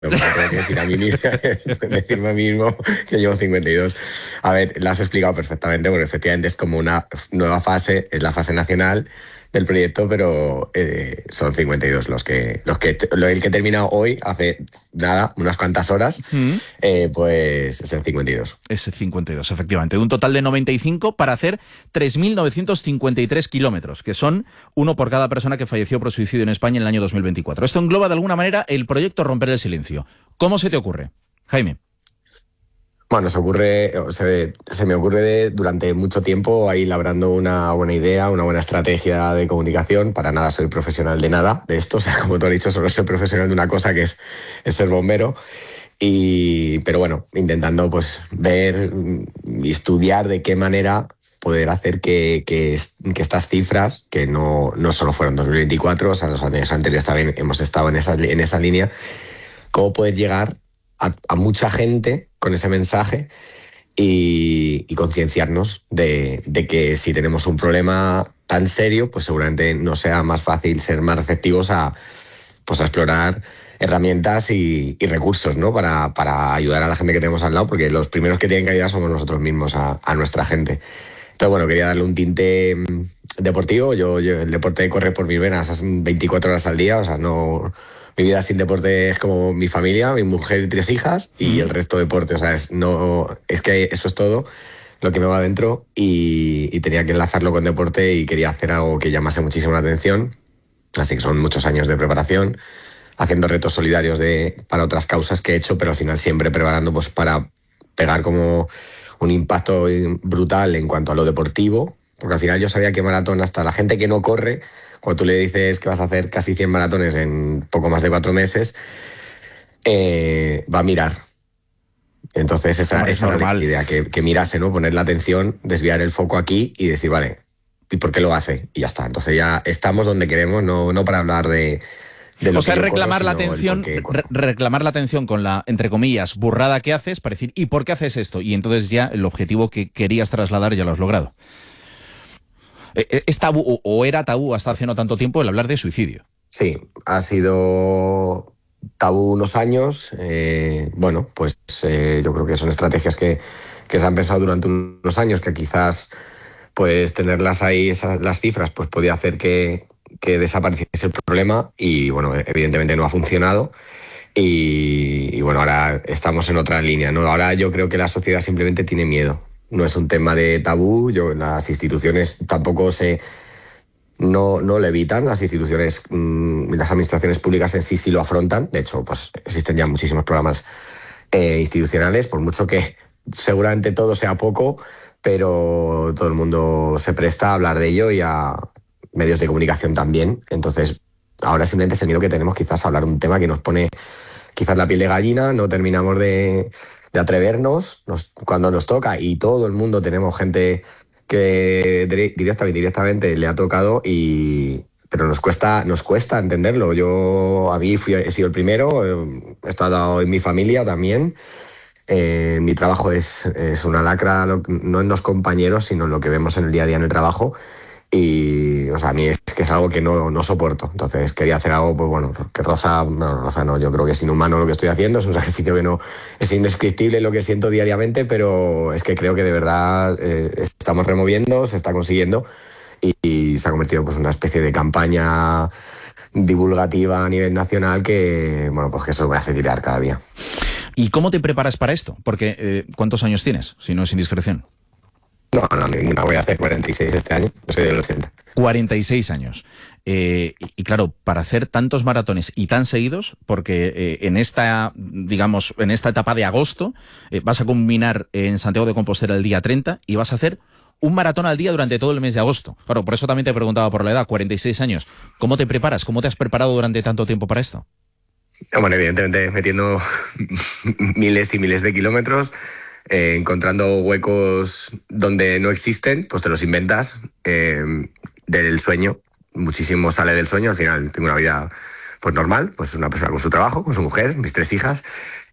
Me tengo que decir a mí mismo, decirme a mí mismo que llevo 52. A ver, lo has explicado perfectamente, porque efectivamente es como una nueva fase, es la fase nacional del proyecto, pero son 52 el que he terminado hoy, hace nada, unas cuantas horas, pues es el 52. Es 52, efectivamente. De un total de 95 para hacer 3.953 kilómetros, que son uno por cada persona que falleció por suicidio en España en el año 2024. Esto engloba de alguna manera el proyecto Romper el Silencio. ¿Cómo se te ocurre, Jaime? Bueno, se me ocurre durante mucho tiempo ahí labrando una buena idea, una buena estrategia de comunicación. Para nada soy profesional de nada de esto, o sea, como tú has dicho, solo soy profesional de una cosa que es ser bombero. Pero bueno, intentando pues ver y estudiar de qué manera poder hacer que estas cifras, que no solo fueron 2024, o sea, los años anteriores también hemos estado en esa línea, cómo poder llegar a mucha gente con ese mensaje y concienciarnos de que si tenemos un problema tan serio, pues seguramente nos sea más fácil ser más receptivos a explorar herramientas y recursos, ¿no? Para ayudar a la gente que tenemos al lado, porque los primeros que tienen que ayudar somos nosotros mismos a nuestra gente. Entonces, bueno, quería darle un tinte deportivo. Yo el deporte corre por mis venas 24 horas al día, o sea, no... Mi vida sin deporte es como mi familia, mi mujer y 3 hijas, y el resto deporte, o sea, es que eso es todo lo que me va adentro, y tenía que enlazarlo con deporte y quería hacer algo que llamase muchísimo la atención. Así que son muchos años de preparación, haciendo retos solidarios para otras causas que he hecho, pero al final siempre preparando pues para pegar como un impacto brutal en cuanto a lo deportivo, porque al final yo sabía que maratón, hasta la gente que no corre, cuando tú le dices que vas a hacer casi 100 maratones en poco más de 4 meses, va a mirar. Entonces esa era la idea, que mirase, ¿no? Poner la atención, desviar el foco aquí y decir, vale, ¿y por qué lo hace? Y ya está. Entonces ya estamos donde queremos, no para hablar de lo o sea, que reclamar la atención con la, entre comillas, burrada que haces, para decir, ¿y por qué haces esto? Y entonces ya el objetivo que querías trasladar ya lo has logrado. ¿Es tabú o era tabú hasta hace no tanto tiempo el hablar de suicidio? Sí, ha sido tabú unos años. Bueno, pues yo creo que son estrategias que se han pensado durante unos años, que quizás pues tenerlas ahí, las cifras, pues podía hacer que desapareciese el problema, y bueno, evidentemente no ha funcionado. Y bueno, ahora estamos en otra línea, ¿no? Ahora yo creo que la sociedad simplemente tiene miedo. No es un tema de tabú, las instituciones tampoco no lo evitan, las instituciones, las administraciones públicas en sí lo afrontan. De hecho, pues existen ya muchísimos programas institucionales, por mucho que seguramente todo sea poco, pero todo el mundo se presta a hablar de ello, y a medios de comunicación también. Entonces, ahora simplemente es el miedo que tenemos quizás a hablar de un tema que nos pone quizás la piel de gallina, no terminamos de atrevernos cuando nos toca, y todo el mundo tenemos gente que directamente le ha tocado, pero nos cuesta entenderlo. A mí he sido el primero, he estado en mi familia también. Mi trabajo es una lacra, no en los compañeros, sino en lo que vemos en el día a día en el trabajo. Y, o sea, a mí es que es algo que no soporto. Entonces quería hacer algo, pues bueno, que roza no, yo creo que es inhumano lo que estoy haciendo, es un sacrificio que no es indescriptible lo que siento diariamente, pero es que creo que de verdad estamos removiendo, se está consiguiendo, y se ha convertido pues en una especie de campaña divulgativa a nivel nacional que, bueno, pues que eso me hace tirar cada día. ¿Y cómo te preparas para esto? Porque, ¿cuántos años tienes, si no es indiscreción? No, ninguna. Voy a hacer 46 este año. Yo soy del 80. 46 años. Y claro, para hacer tantos maratones y tan seguidos, porque en esta etapa de agosto vas a culminar en Santiago de Compostela el día 30 y vas a hacer un maratón al día durante todo el mes de agosto. Claro, por eso también te preguntaba por la edad, 46 años. ¿Cómo te preparas? ¿Cómo te has preparado durante tanto tiempo para esto? Bueno, evidentemente metiendo miles y miles de kilómetros, encontrando huecos donde no existen, pues te los inventas. Del sueño, muchísimo sale del sueño. Al final tengo una vida pues normal, pues una persona con su trabajo, con su mujer, mis 3 hijas,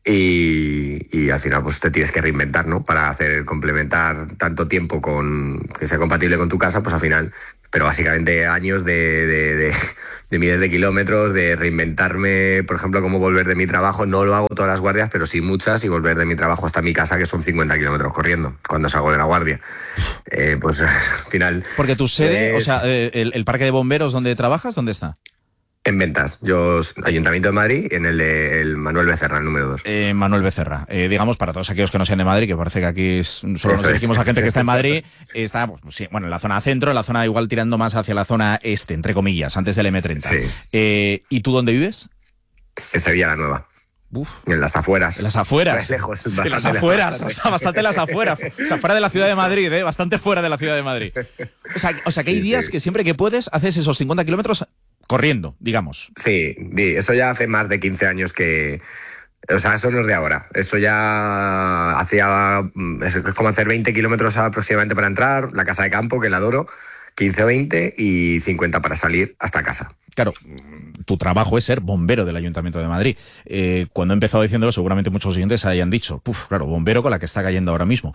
y al final pues te tienes que reinventar, ¿no? Para complementar tanto tiempo que sea compatible con tu casa, pues al final, pero básicamente años de miles de kilómetros, de reinventarme, por ejemplo, cómo volver de mi trabajo. No lo hago todas las guardias, pero sí muchas, y volver de mi trabajo hasta mi casa, que son 50 kilómetros corriendo, cuando salgo de la guardia. Pues al final... Porque tu sede, o sea, el parque de bomberos donde trabajas, ¿dónde está? En Ventas. Yo, Ayuntamiento de Madrid, en el de Manuel Becerra, el número 2. Manuel Becerra. Digamos, para todos aquellos que no sean de Madrid, que parece que aquí solo nos dirigimos a gente que está en Madrid, está, pues, sí, bueno, en la zona centro, en la zona igual tirando más hacia la zona este, entre comillas, antes del M30. Sí. ¿Y tú dónde vives? En Sevilla la Nueva. Uf. En las afueras. En las afueras. Es lejos. En las afueras. O sea, bastante en las afueras. O sea, fuera de la ciudad de Madrid, bastante fuera de la ciudad de Madrid. O sea que hay días que siempre que puedes haces esos 50 kilómetros corriendo, digamos. Sí, eso ya hace más de 15 años que... O sea, eso no es de ahora. Eso ya es como hacer 20 kilómetros aproximadamente para entrar, la casa de campo, que la adoro, 15 o 20 y 50 para salir hasta casa. Claro, tu trabajo es ser bombero del Ayuntamiento de Madrid. Cuando he empezado diciéndolo, seguramente muchos oyentes hayan dicho, claro, bombero con la que está cayendo ahora mismo.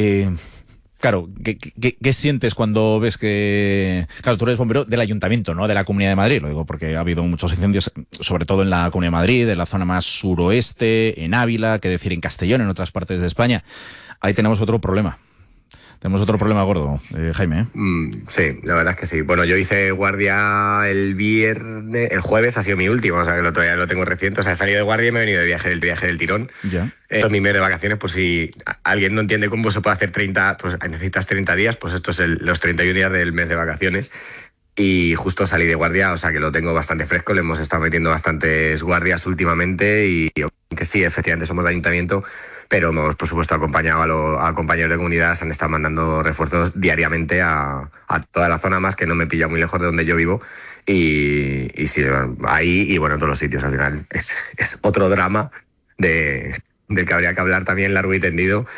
Claro, ¿qué sientes cuando ves que... Claro, tú eres bombero del Ayuntamiento, no de la Comunidad de Madrid, lo digo porque ha habido muchos incendios, sobre todo en la Comunidad de Madrid, en la zona más suroeste, en Ávila, que decir en Castellón, en otras partes de España. Ahí tenemos otro problema. Tenemos otro problema gordo, Jaime. Sí, la verdad es que sí. Bueno, yo hice guardia el jueves ha sido mi último, o sea que el otro día lo tengo reciente. O sea, he salido de guardia y me he venido de viaje del tirón. Ya. Esto es mi mes de vacaciones, pues si alguien no entiende cómo se puede hacer 30, pues necesitas 30 días, pues esto es los 31 días del mes de vacaciones. Y justo salí de guardia, o sea que lo tengo bastante fresco, le hemos estado metiendo bastantes guardias últimamente y que sí, efectivamente somos de ayuntamiento, pero hemos por supuesto acompañado a compañeros de comunidad, se han estado mandando refuerzos diariamente a toda la zona, más que no me pilla muy lejos de donde yo vivo y sí, ahí y bueno, en todos los sitios. Al final es otro drama del que habría que hablar también largo y tendido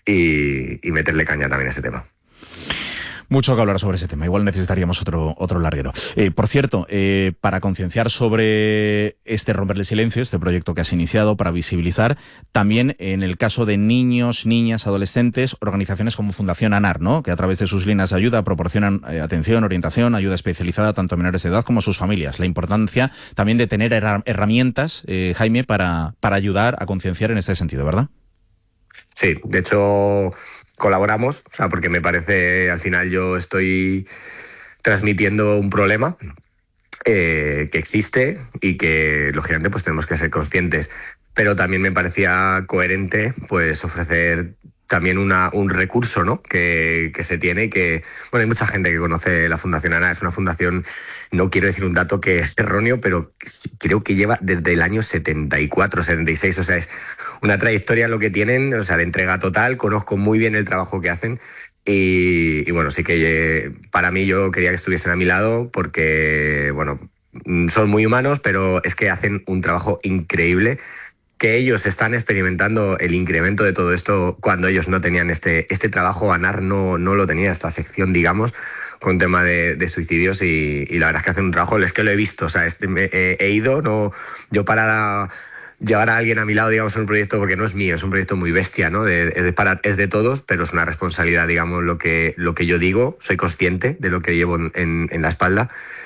y meterle caña también a ese tema. Mucho que hablar sobre ese tema. Igual necesitaríamos otro larguero. Por cierto, para concienciar sobre este Romperle Silencio, este proyecto que has iniciado para visibilizar, también en el caso de niños, niñas, adolescentes, organizaciones como Fundación ANAR, ¿no? Que a través de sus líneas de ayuda proporcionan atención, orientación, ayuda especializada tanto a menores de edad como a sus familias. La importancia también de tener herramientas, Jaime, para ayudar a concienciar en este sentido, ¿verdad? Sí, de hecho... colaboramos, o sea, porque me parece, al final yo estoy transmitiendo un problema que existe y que lógicamente pues tenemos que ser conscientes, pero también me parecía coherente pues ofrecer también un recurso, ¿no? que se tiene, que bueno, hay mucha gente que conoce la Fundación ANAR, es una fundación, no quiero decir un dato que es erróneo, pero creo que lleva desde el año 74, 76, o sea, es una trayectoria lo que tienen, o sea, de entrega total, conozco muy bien el trabajo que hacen y bueno, sí que para mí yo quería que estuviesen a mi lado porque, bueno, son muy humanos, pero es que hacen un trabajo increíble, que ellos están experimentando el incremento de todo esto cuando ellos no tenían este trabajo. ANAR no lo tenía, esta sección, digamos, con tema de suicidios y la verdad es que hacen un trabajo, es que lo he visto, o sea, he ido, no, yo para llevar a alguien a mi lado, digamos, en un proyecto, porque no es mío, es un proyecto muy bestia, ¿no? Es de todos, pero es una responsabilidad, digamos, lo que yo digo, soy consciente de lo que llevo en la espalda.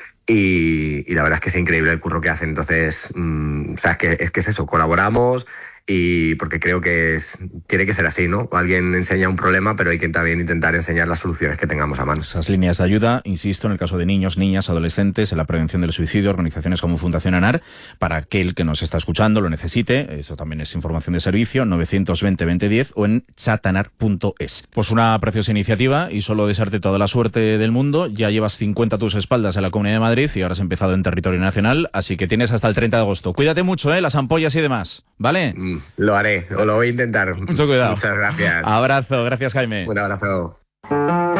Y la verdad es que es increíble el curro que hacen. Entonces, o sea, es que es eso, colaboramos y porque creo que tiene que ser así, ¿no? Alguien enseña un problema, pero hay que también intentar enseñar las soluciones que tengamos a mano. Esas líneas de ayuda, insisto, en el caso de niños, niñas, adolescentes, en la prevención del suicidio, organizaciones como Fundación ANAR, para aquel que nos está escuchando lo necesite, eso también es información de servicio, 920-2010 o en chatanar.es. Pues una preciosa iniciativa y solo desearte toda la suerte del mundo. Ya llevas 50 a tus espaldas en la Comunidad de Madrid y ahora has empezado en territorio nacional, así que tienes hasta el 30 de agosto. Cuídate mucho, las ampollas y demás, ¿vale? Lo haré, o lo voy a intentar. Mucho cuidado. Muchas gracias. Abrazo, gracias Jaime. Un abrazo.